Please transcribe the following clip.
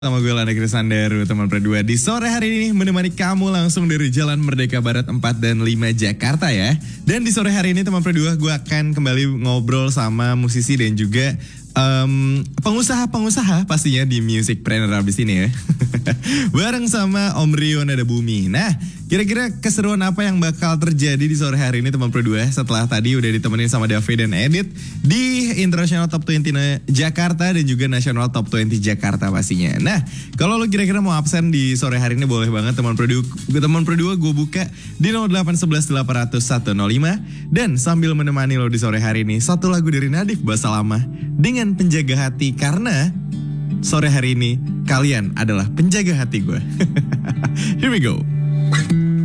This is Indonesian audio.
Sama gue Lana Krisandaru, teman berdua di sore hari ini menemani kamu langsung dari Jalan Merdeka Barat 4 dan 5 Jakarta ya. Dan di sore hari ini teman berdua gue akan kembali ngobrol sama musisi dan juga pengusaha-pengusaha pastinya di Musicpreneur abis ini ya. Bareng sama Om Rio Nada Bumi. Nah, kira-kira keseruan apa yang bakal terjadi di sore hari ini teman berdua setelah tadi udah ditemenin sama Davi dan Edit di International Top 20 Jakarta dan juga National Top 20 Jakarta pastinya. Nah, kalau lo kira-kira mau absen di sore hari ini boleh banget teman berdua gue buka di 0811 800 105 dan sambil menemani lo di sore hari ini satu lagu dari Nadif Bahasa Lama dengan Penjaga Hati karena sore hari ini kalian adalah penjaga hati gue. Here we go.